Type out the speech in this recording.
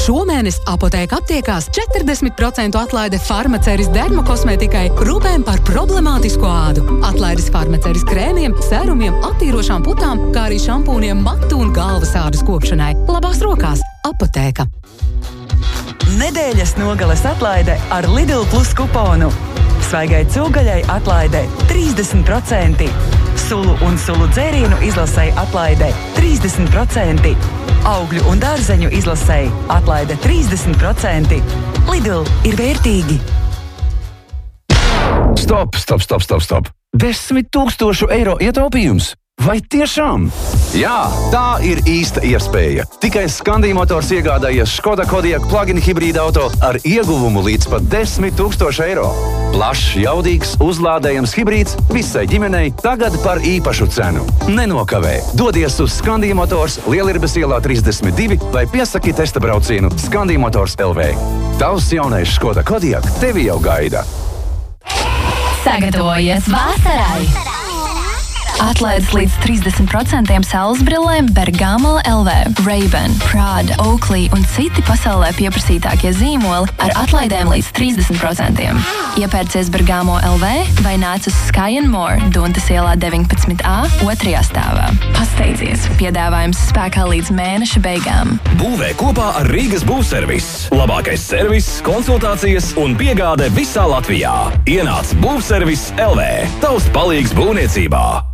Šomēnes Apotēka aptiekās 40% atlaide Farmaceris dermokosmētikai rūpēm par problemātisko ādu. Atlaides Farmaceris krēmiem, sērumiem, attīrošām putām, kā arī šampūniem matu un galvas ādas kopšanai. Labās rokās Apotēka. Nedēļas nogales atlaide ar Lidl Plus kuponu. Svaigai cūgaļai atlaide 30%. Sulu un sulu dzērienu izlasei atlaide 30%. Augļu un dārzeņu izlasei atlaide 30%. Lidl ir vērtīgi. Stop! 10 000 eiro ietaupījums! Vai tiešām? Jā, tā ir īsta iespēja. Tikai Skandija Motors iegādājies Škoda Kodiaq plug-in hibrīda auto ar ieguvumu līdz pat 10 000 eiro. Plašs, jaudīgs, uzlādējams hibrīds visai ģimenei tagad par īpašu cenu. Nenokavē! Dodies uz Skandija Motors Lielirbes ielā 32 vai piesaki testa braucienu Skandija Motors LV. Tavs jaunais Škoda Kodiaq tevi jau gaida. Sagatavojies vasarai! Atlaides līdz 30% saules brillēm Bergamo LV, Ray-Ban, Prada, Oakley un citi pasaulē pieprasītākie zīmoli ar atlaidēm līdz 30%. Iepērcies Bergamo LV vai nāc uz Sky & More, Duntas ielā 19A, 2. stāvā. Pasteidzies! Piedāvājums spēkā līdz mēneša beigām. Būvē kopā ar Rīgas būvservis. Labākais servis, konsultācijas un piegāde visā Latvijā. Ienāc būvservis LV. Tavs palīgs būvniecībā.